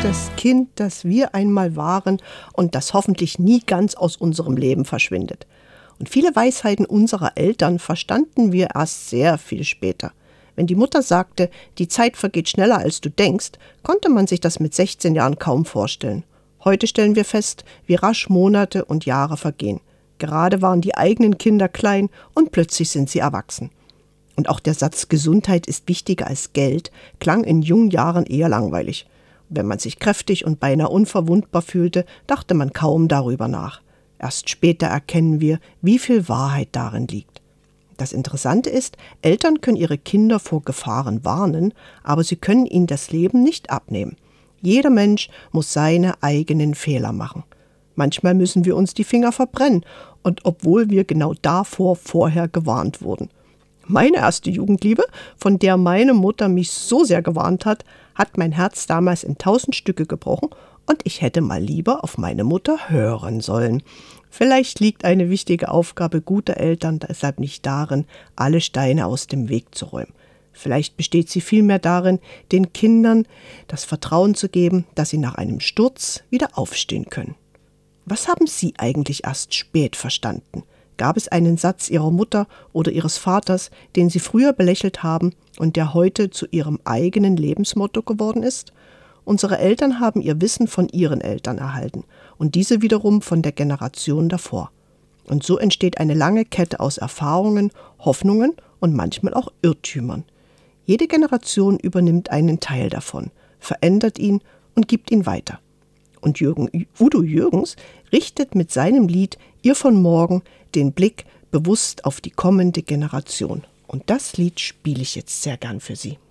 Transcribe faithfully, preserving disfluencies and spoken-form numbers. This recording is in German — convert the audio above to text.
das Kind, das wir einmal waren und das hoffentlich nie ganz aus unserem Leben verschwindet. Und viele Weisheiten unserer Eltern verstanden wir erst sehr viel später. Wenn die Mutter sagte, die Zeit vergeht schneller als du denkst, konnte man sich das mit sechzehn Jahren kaum vorstellen. Heute stellen wir fest, wie rasch Monate und Jahre vergehen. Gerade waren die eigenen Kinder klein und plötzlich sind sie erwachsen. Und auch der Satz Gesundheit ist wichtiger als Geld klang in jungen Jahren eher langweilig. Wenn man sich kräftig und beinahe unverwundbar fühlte, dachte man kaum darüber nach. Erst später erkennen wir, wie viel Wahrheit darin liegt. Das Interessante ist, Eltern können ihre Kinder vor Gefahren warnen, aber sie können ihnen das Leben nicht abnehmen. Jeder Mensch muss seine eigenen Fehler machen. Manchmal müssen wir uns die Finger verbrennen, und obwohl wir genau davor vorher gewarnt wurden. Meine erste Jugendliebe, von der meine Mutter mich so sehr gewarnt hat, hat mein Herz damals in tausend Stücke gebrochen und ich hätte mal lieber auf meine Mutter hören sollen. Vielleicht liegt eine wichtige Aufgabe guter Eltern deshalb nicht darin, alle Steine aus dem Weg zu räumen. Vielleicht besteht sie vielmehr darin, den Kindern das Vertrauen zu geben, dass sie nach einem Sturz wieder aufstehen können. Was haben Sie eigentlich erst spät verstanden? Gab es einen Satz Ihrer Mutter oder Ihres Vaters, den Sie früher belächelt haben und der heute zu Ihrem eigenen Lebensmotto geworden ist? Unsere Eltern haben ihr Wissen von ihren Eltern erhalten und diese wiederum von der Generation davor. Und so entsteht eine lange Kette aus Erfahrungen, Hoffnungen und manchmal auch Irrtümern. Jede Generation übernimmt einen Teil davon, verändert ihn und gibt ihn weiter. Und Jürgen, Udo Jürgens richtet mit seinem Lied Ihr von morgen den Blick bewusst auf die kommende Generation. Und das Lied spiele ich jetzt sehr gern für Sie.